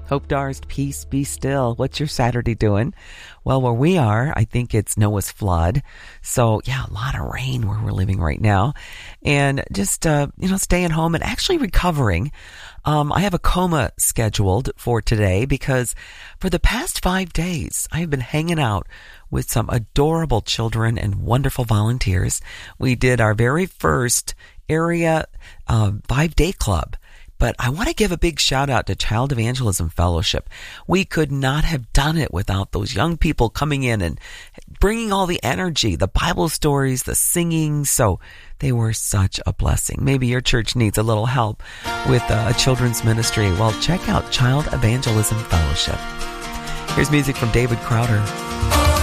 Hope Darst, peace, be still. What's your Saturday doing? Well, where we are, I think it's Noah's flood. So, yeah, a lot of rain where we're living right now. And just, staying home and actually recovering. I have a coma scheduled for today because for the past 5 days, I have been hanging out with some adorable children and wonderful volunteers. We did our very first area 5-day club. But I want to give a big shout out to Child Evangelism Fellowship. We could not have done it without those young people coming in and bringing all the energy, the Bible stories, the singing. So they were such a blessing. Maybe your church needs a little help with a children's ministry. Well, check out Child Evangelism Fellowship. Here's music from David Crowder.